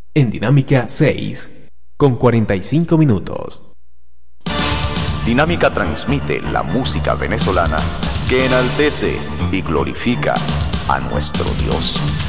en Dinámica 6 con 45 minutos. Dinámica transmite la música venezolana que enaltece y glorifica a nuestro Dios.